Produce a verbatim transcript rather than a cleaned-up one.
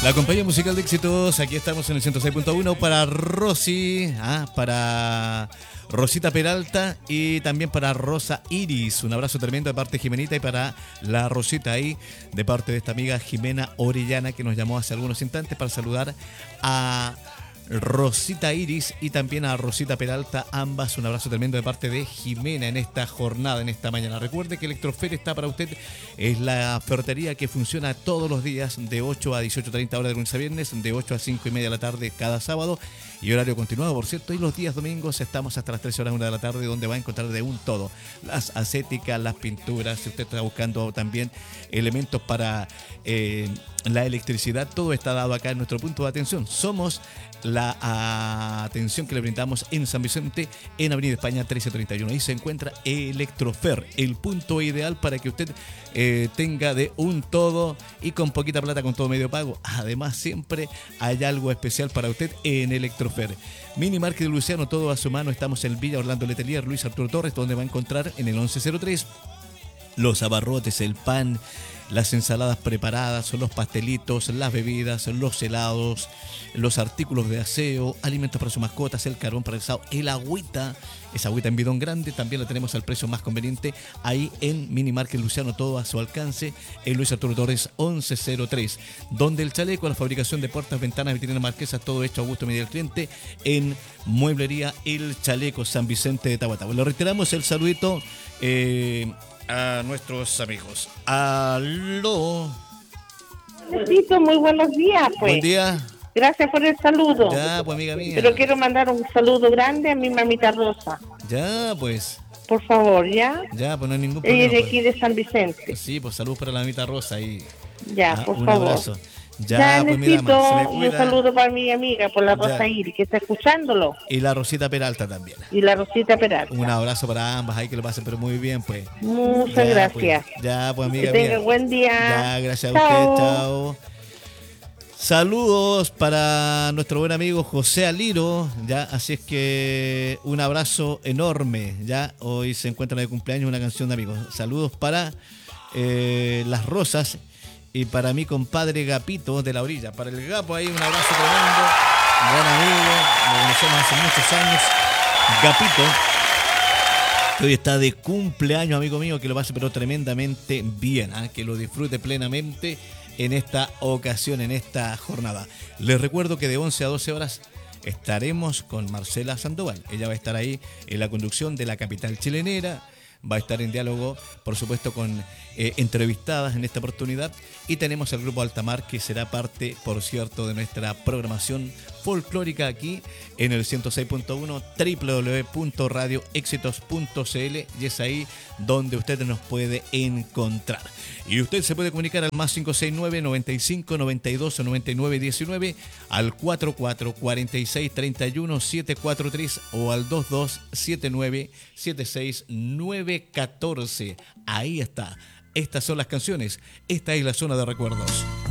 La compañía musical de éxitos, aquí estamos en el ciento seis punto uno para Rosy, ah, para Rosita Peralta y también para Rosa Iris. Un abrazo tremendo de parte de Jimenita y para la Rosita ahí, de parte de esta amiga Jimena Orellana que nos llamó hace algunos instantes para saludar a Rosita Iris y también a Rosita Peralta, ambas un abrazo tremendo de parte de Jimena en esta jornada, en esta mañana. Recuerde que Electrofer está para usted, es la ferretería que funciona todos los días de ocho a dieciocho treinta horas de lunes a viernes, de ocho a cinco y media de la tarde cada sábado y horario continuado, por cierto, y los días domingos estamos hasta las tres horas una de la tarde, donde va a encontrar de un todo, las ascéticas, las pinturas, si usted está buscando también elementos para eh, la electricidad, todo está dado acá en nuestro punto de atención. Somos la atención que le brindamos en San Vicente, en Avenida España trece treinta y uno. Ahí se encuentra Electrofer, el punto ideal para que usted eh, tenga de un todo y con poquita plata, con todo medio pago. Además, siempre hay algo especial para usted en Electrofer. Mini Market de Luciano, todo a su mano. Estamos en Villa Orlando Letelier, Luis Arturo Torres, donde va a encontrar en el once cero tres los abarrotes, el pan, las ensaladas preparadas, los pastelitos, las bebidas, los helados, los artículos de aseo, alimentos para sus mascotas, el carbón para el asado, el agüita, esa agüita en bidón grande, también la tenemos al precio más conveniente ahí en Mini Market Luciano, todo a su alcance, en Luis Arturo Torres once cero tres, donde el chaleco, la fabricación de puertas, ventanas, vitrinas marquesas, todo hecho a gusto medio del cliente en Mueblería El Chaleco, San Vicente de Tahuatahua. Le reiteramos el saludito eh, a nuestros amigos. Aló. Necesito muy buenos días, pues. Buen día. Gracias por el saludo. Ya, pues, amiga mía. Pero quiero mandar un saludo grande a mi mamita Rosa. Ya, pues. Por favor, ¿ya? Ya, pues no hay ningún problema. Ella es de pues. aquí de San Vicente. Sí, pues salud para la mamita Rosa y Ya, ah, por un favor. abrazo. Ya, Ya pues mi necesito dama, se me un cuida. saludo para mi amiga, por la Ya. Rosa Iris, que está escuchándolo. Y la Rosita Peralta también. Y la Rosita Peralta. Un abrazo para ambas, ahí que lo pasen pero muy bien, pues. Muchas Ya, gracias. Pues, ya, pues amiga Que tenga mía. buen día. Ya, gracias Chao. a usted, chao. Saludos para nuestro buen amigo José Aliro, ya, así es que un abrazo enorme, ya, hoy se encuentra de cumpleaños una canción de amigos. Saludos para eh, Las Rosas y para mi compadre Gapito de la Orilla, para el Gapo ahí un abrazo tremendo, buen amigo, lo conocemos hace muchos años, Gapito, que hoy está de cumpleaños, amigo mío, que lo pase pero tremendamente bien, ¿eh? Que lo disfrute plenamente en esta ocasión, en esta jornada. Les recuerdo que de once a doce horas estaremos con Marcela Sandoval. Ella va a estar ahí en la conducción de La Capital Chilenera, va a estar en diálogo, por supuesto, con eh, entrevistadas en esta oportunidad. Y tenemos el grupo Altamar, que será parte, por cierto, de nuestra programación folclórica aquí en el ciento seis punto uno, doble u doble u doble u punto radio éxitos punto c l, y es ahí donde usted nos puede encontrar. Y usted se puede comunicar al más cinco seis nueve, noventa y cinco, noventa y dos, noventa y nueve, diecinueve, al cuarenta y cuatro, cuarenta y seis, treinta y uno, setecientos cuarenta y tres o al veintidós, setenta y nueve, setenta y seis, novecientos catorce. Ahí está. Estas son las canciones. Esta es la zona de recuerdos.